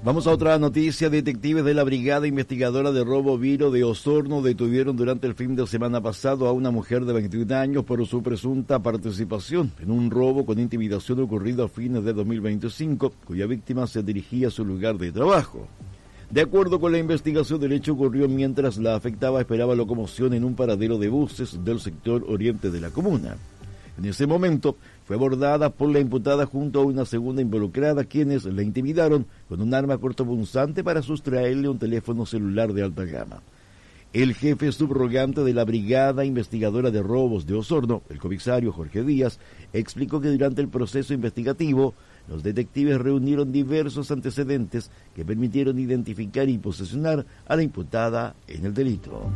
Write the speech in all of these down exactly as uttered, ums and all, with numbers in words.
Vamos a otra noticia. Detectives de la Brigada Investigadora de Robo Viro de Osorno detuvieron durante el fin de semana pasado a una mujer de veintiún años por su presunta participación en un robo con intimidación ocurrido a fines de dos mil veinticinco, cuya víctima se dirigía a su lugar de trabajo. De acuerdo con la investigación, el hecho ocurrió mientras la afectada esperaba locomoción en un paradero de buses del sector oriente de la comuna. En ese momento fue abordada por la imputada junto a una segunda involucrada, quienes la intimidaron con un arma cortopunzante para sustraerle un teléfono celular de alta gama. El jefe subrogante de la Brigada Investigadora de Robos de Osorno, el comisario Jorge Díaz, explicó que durante el proceso investigativo los detectives reunieron diversos antecedentes que permitieron identificar y posesionar a la imputada en el delito.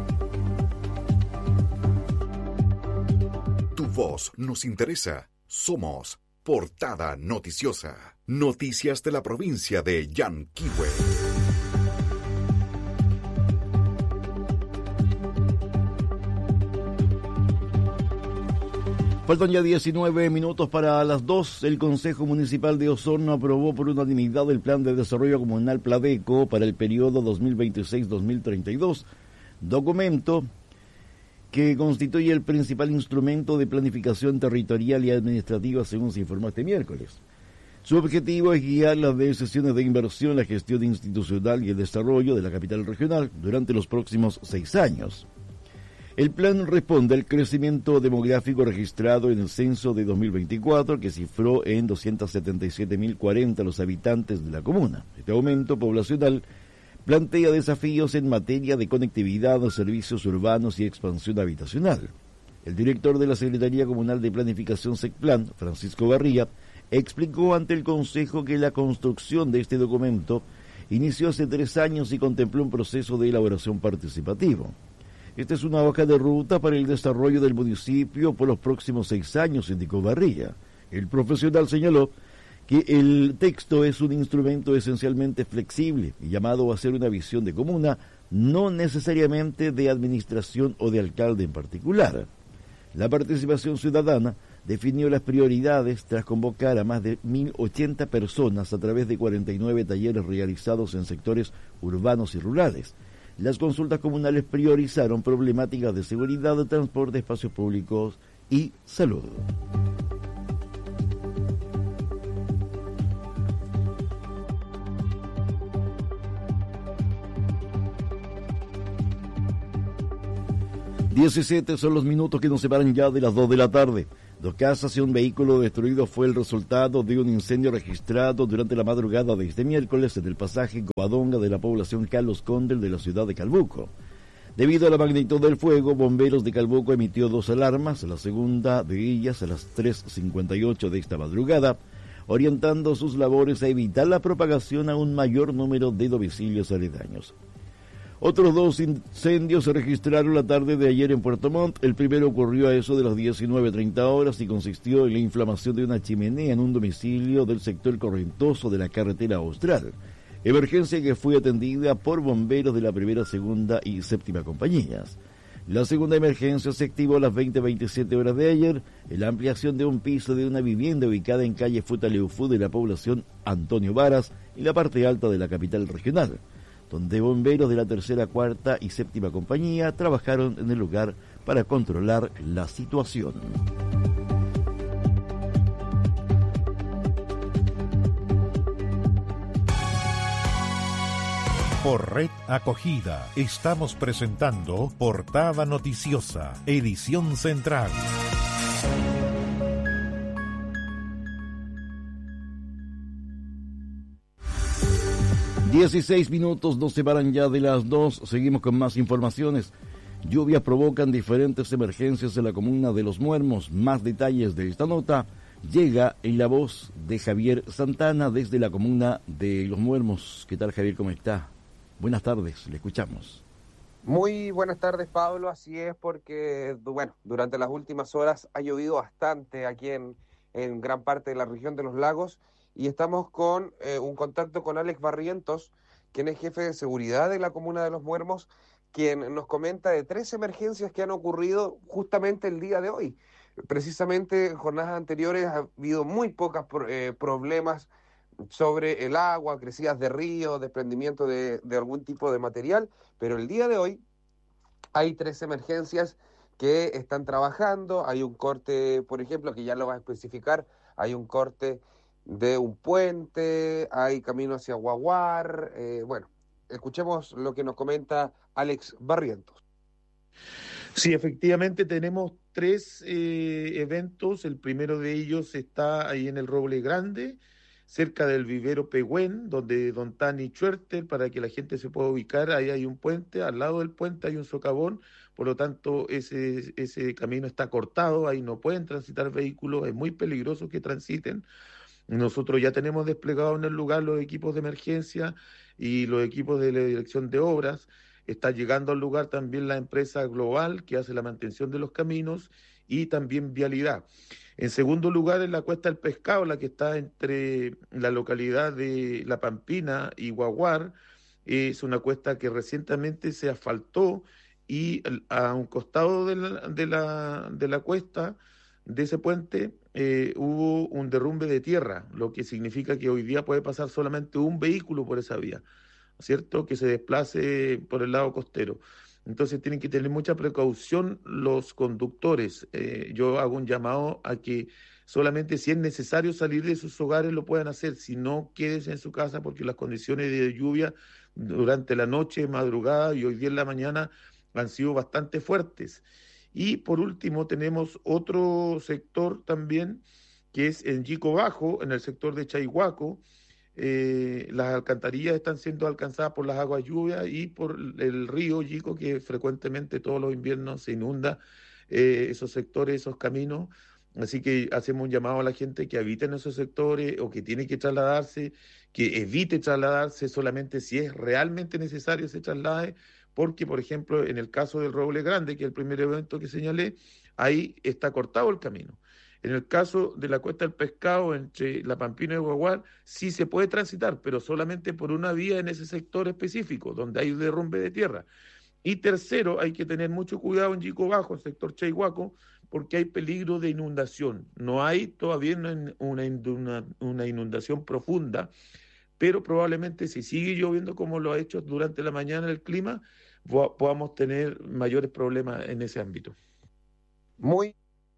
Tu voz nos interesa. Somos Portada Noticiosa. Noticias de la provincia de Yanquihue. Faltan ya diecinueve minutos para las dos. El Consejo Municipal de Osorno aprobó por unanimidad el Plan de Desarrollo Comunal Pladeco para el periodo dos mil veintiséis a dos mil treinta y dos, documento que constituye el principal instrumento de planificación territorial y administrativa, según se informó este miércoles. Su objetivo es guiar las decisiones de inversión, la gestión institucional y el desarrollo de la capital regional durante los próximos seis años. El plan responde al crecimiento demográfico registrado en el censo de dos mil veinticuatro, que cifró en doscientos setenta y siete mil cuarenta los habitantes de la comuna. Este aumento poblacional plantea desafíos en materia de conectividad, servicios urbanos y expansión habitacional. El director de la Secretaría Comunal de Planificación SECPLAN, Francisco Garría, explicó ante el Consejo que la construcción de este documento inició hace tres años y contempló un proceso de elaboración participativo. Esta es una hoja de ruta para el desarrollo del municipio por los próximos seis años, indicó Garría. El profesional señaló que el texto es un instrumento esencialmente flexible y llamado a ser una visión de comuna, no necesariamente de administración o de alcalde en particular. La participación ciudadana definió las prioridades tras convocar a más de mil ochenta personas a través de cuarenta y nueve talleres realizados en sectores urbanos y rurales. Las consultas comunales priorizaron problemáticas de seguridad, transporte, espacios públicos y salud. diecisiete son los minutos que nos separan ya de las dos de la tarde. Dos casas y un vehículo destruido fue el resultado de un incendio registrado durante la madrugada de este miércoles en el pasaje Covadonga de la población Carlos Condel de la ciudad de Calbuco. Debido a la magnitud del fuego, Bomberos de Calbuco emitió dos alarmas, la segunda de ellas a las tres cincuenta y ocho de esta madrugada, orientando sus labores a evitar la propagación a un mayor número de domicilios aledaños. Otros dos incendios se registraron la tarde de ayer en Puerto Montt. El primero ocurrió a eso de las diecinueve treinta horas y consistió en la inflamación de una chimenea en un domicilio del sector Correntoso de la carretera Austral. Emergencia que fue atendida por bomberos de la primera, segunda y séptima compañías. La segunda emergencia se activó a las veinte veintisiete horas de ayer en la ampliación de un piso de una vivienda ubicada en calle Futaleufú de la población Antonio Varas y la parte alta de la capital regional, donde bomberos de la tercera, cuarta y séptima compañía trabajaron en el lugar para controlar la situación. Por Red Acogida estamos presentando Portada Noticiosa, edición central. dieciséis minutos nos separan ya de las dos. Seguimos con más informaciones. Lluvias provocan diferentes emergencias en la comuna de Los Muermos. Más detalles de esta nota llega en la voz de Javier Santana desde la comuna de Los Muermos. ¿Qué tal, Javier? ¿Cómo está? Buenas tardes, le escuchamos. Muy buenas tardes, Pablo. Así es, porque bueno, durante las últimas horas ha llovido bastante aquí en, en gran parte de la región de los lagos. Y estamos con eh, un contacto con Alex Barrientos, quien es jefe de seguridad de la comuna de Los Muermos, quien nos comenta de tres emergencias que han ocurrido justamente el día de hoy. Precisamente en jornadas anteriores ha habido muy pocos eh, problemas sobre el agua, crecidas de río, desprendimiento de, de algún tipo de material, pero el día de hoy hay tres emergencias que están trabajando. Hay un corte, por ejemplo, que ya lo va a especificar, hay un corte de un puente, hay camino hacia Guaguar. Eh, bueno, escuchemos lo que nos comenta Alex Barrientos. Sí, efectivamente tenemos tres eh, eventos. El primero de ellos está ahí en el Roble Grande, cerca del vivero Pehuen, donde Don Tani Schwerter, para que la gente se pueda ubicar, ahí hay un puente, al lado del puente hay un socavón, por lo tanto ese, ese camino está cortado, ahí no pueden transitar vehículos, es muy peligroso que transiten. Nosotros ya tenemos desplegados en el lugar los equipos de emergencia y los equipos de la dirección de obras. Está llegando al lugar también la empresa Global, que hace la mantención de los caminos, y también Vialidad. En segundo lugar, en la Cuesta del Pescado, la que está entre la localidad de La Pampina y Guaguar, es una cuesta que recientemente se asfaltó y a un costado de la, de la, de la cuesta, de ese puente, eh, hubo un derrumbe de tierra, lo que significa que hoy día puede pasar solamente un vehículo por esa vía, ¿cierto? Que se desplace por el lado costero. Entonces tienen que tener mucha precaución los conductores. Eh, yo hago un llamado a que solamente si es necesario salir de sus hogares lo puedan hacer, si no, quédense en su casa porque las condiciones de lluvia durante la noche, madrugada y hoy día en la mañana han sido bastante fuertes. Y por último tenemos otro sector también que es en Yico Bajo, en el sector de Chaihuaco. Eh, las alcantarillas están siendo alcanzadas por las aguas lluvias y por el río Yico, que frecuentemente todos los inviernos se inunda eh, esos sectores, esos caminos. Así que hacemos un llamado a la gente que habita en esos sectores o que tiene que trasladarse, que evite trasladarse solamente si es realmente necesario se traslade, porque, por ejemplo, en el caso del Roble Grande, que es el primer evento que señalé, ahí está cortado el camino. En el caso de la Cuesta del Pescado, entre La Pampina y Guaguar, sí se puede transitar, pero solamente por una vía en ese sector específico, donde hay derrumbe de tierra. Y tercero, hay que tener mucho cuidado en Yico Bajo, el sector Chaihuaco, porque hay peligro de inundación. No hay todavía una, una, una inundación profunda, pero probablemente si sigue lloviendo como lo ha hecho durante la mañana el clima, podamos tener mayores problemas en ese ámbito. Muy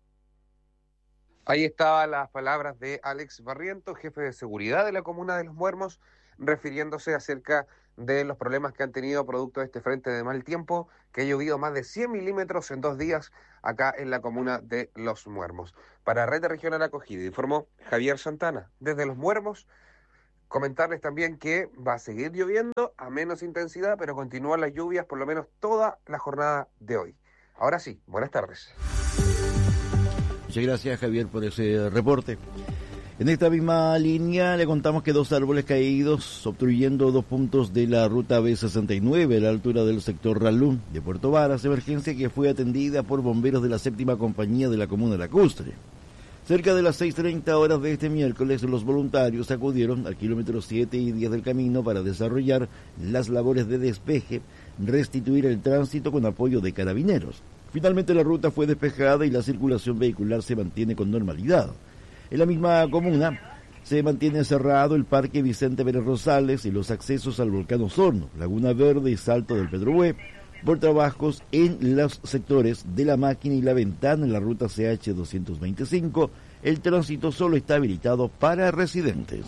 Ahí estaban las palabras de Alex Barrientos, jefe de seguridad de la comuna de Los Muermos, refiriéndose acerca de los problemas que han tenido producto de este frente de mal tiempo, que ha llovido más de cien milímetros en dos días acá en la comuna de Los Muermos. Para Red Regional Acogida, informó Javier Santana desde Los Muermos. Comentarles también que va a seguir lloviendo a menos intensidad, pero continúan las lluvias por lo menos toda la jornada de hoy. Ahora sí, buenas tardes. Muchas gracias, Javier, por ese reporte. En esta misma línea le contamos que dos árboles caídos obstruyendo dos puntos de la ruta B sesenta y nueve a la altura del sector Ralún de Puerto Varas, emergencia que fue atendida por bomberos de la séptima compañía de la comuna lacustre. Cerca de las seis treinta horas de este miércoles, los voluntarios acudieron al kilómetro siete y diez del camino para desarrollar las labores de despeje, restituir el tránsito con apoyo de carabineros. Finalmente la ruta fue despejada y la circulación vehicular se mantiene con normalidad. En la misma comuna se mantiene cerrado el Parque Vicente Pérez Rosales y los accesos al volcán Osorno, Laguna Verde y Salto del Pedrohue, por trabajos en los sectores de La Máquina y La Ventana en la ruta C H doscientos veinticinco. El tránsito solo está habilitado para residentes.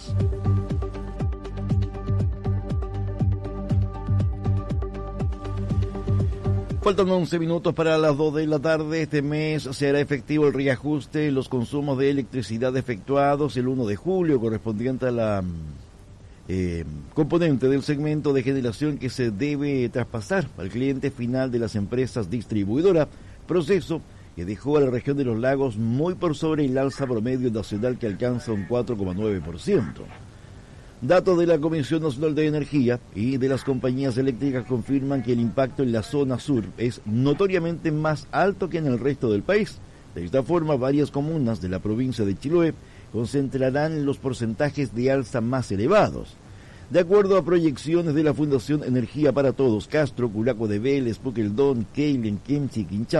Faltan once minutos para las dos de la tarde. Este mes se hará efectivo el reajuste en los consumos de electricidad efectuados el primero de julio, correspondiente a la eh, componente del segmento de generación que se debe traspasar al cliente final de las empresas distribuidoras, proceso que dejó a la región de los lagos muy por sobre el alza promedio nacional que alcanza un cuatro coma nueve por ciento. Datos de la Comisión Nacional de Energía y de las compañías eléctricas confirman que el impacto en la zona sur es notoriamente más alto que en el resto del país. De esta forma, varias comunas de la provincia de Chiloé concentrarán los porcentajes de alza más elevados. De acuerdo a proyecciones de la Fundación Energía para Todos, Castro, Curaco de Vélez, Puqueldón, Keilen, Kemchi y Quinchao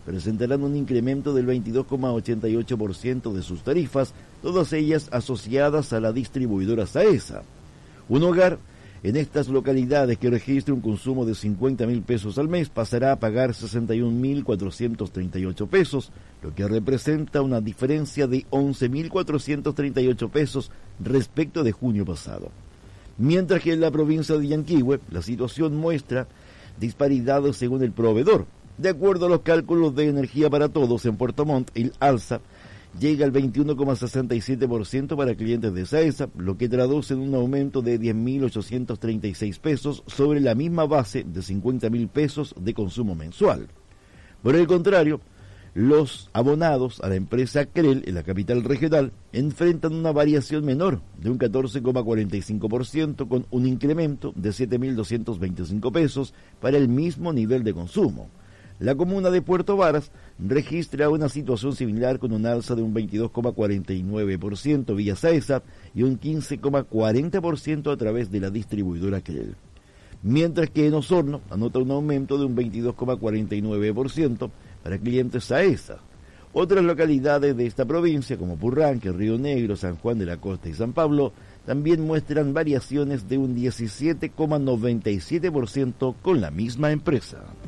presentarán un incremento del veintidós coma ochenta y ocho por ciento de sus tarifas, todas ellas asociadas a la distribuidora SAESA. Un hogar en estas localidades que registre un consumo de cincuenta mil pesos al mes pasará a pagar sesenta y un mil cuatrocientos treinta y ocho pesos, lo que representa una diferencia de once mil cuatrocientos treinta y ocho pesos respecto de junio pasado. Mientras que en la provincia de Yanquihue la situación muestra disparidades según el proveedor. De acuerdo a los cálculos de Energía para Todos en Puerto Montt, el alza llega al veintiuno coma sesenta y siete por ciento para clientes de SAESA, lo que traduce en un aumento de diez mil ochocientos treinta y seis pesos sobre la misma base de cincuenta mil pesos de consumo mensual. Por el contrario, los abonados a la empresa CREL en la capital regional enfrentan una variación menor de un catorce coma cuarenta y cinco por ciento con un incremento de siete mil doscientos veinticinco pesos para el mismo nivel de consumo. La comuna de Puerto Varas registra una situación similar con un alza de un veintidós coma cuarenta y nueve por ciento vía SAESA y un quince coma cuarenta por ciento a través de la distribuidora CREL. Mientras que en Osorno anota un aumento de un veintidós coma cuarenta y nueve por ciento para clientes SAESA. Otras localidades de esta provincia, como Purranque, Río Negro, San Juan de la Costa y San Pablo, también muestran variaciones de un diecisiete coma noventa y siete por ciento con la misma empresa.